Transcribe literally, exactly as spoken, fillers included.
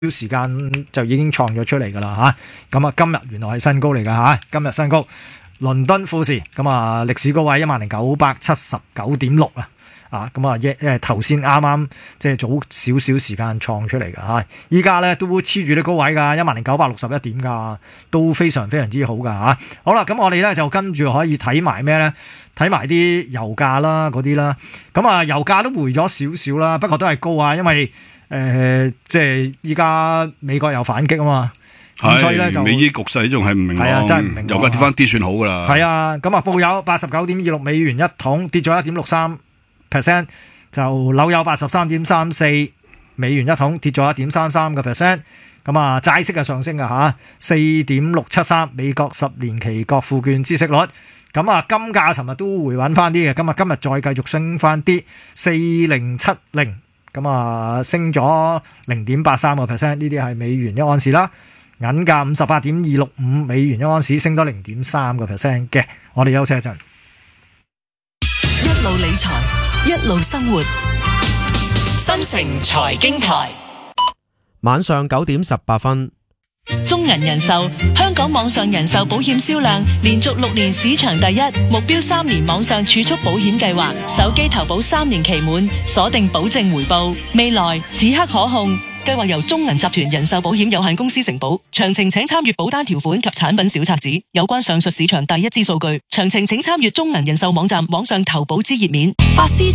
時間就已經創咗出嚟噶啦吓，咁啊今日原來係新高嚟噶吓，今日新高，倫敦富時咁啊歷史高位一萬零九百七十九點六啊，啊咁啊一誒頭先啱啱即係早少少時間創出嚟噶吓，依家咧都黐住啲高位噶，一萬零九百六十一點噶，都非常非常之好噶吓。好啦，咁我哋咧就跟住可以睇埋咩咧？睇埋啲油價啦嗰啲啦，咁啊油價都回咗少少啦，不過都係高啊，因為誒、呃，即係依家美國有反擊啊嘛，咁所以咧就美伊局勢仲係唔明朗， 係啊，真係唔明朗。 油價跌翻啲算好噶啦。 係啊，咁啊，布油八十九點二六美元一桶，跌咗一點六三 percent， 就紐油八十三點三四美元一桶，跌咗一點三三個 percent。咁啊，債息嘅上升啊嚇，四點六七三美國十年期國庫券孳息率。咁啊，金價尋日都回穩翻啲嘅，今日今日再繼續升翻啲，四零七零。咁啊，升咗零點八三個 percent， 呢啲係美元一盎司啦。銀價五十八點二六五美元一盎司，升多零點三個 percent 嘅。我哋休息一陣。 一路理財，一路生活。 新城財經台， 晚上九點十八分。 中銀人壽香港網上人壽保險銷量連續六年市場第一，目標三年網上儲蓄保險計劃，手機投保三年期滿，鎖定保證回報，未來此刻可控。計劃由中銀集團人壽保險有限公司承保，詳情請參閱保單條款及產品小冊子。有關上述市場第一支數據，詳情請參閱中銀人壽網站網上投保之頁面。法師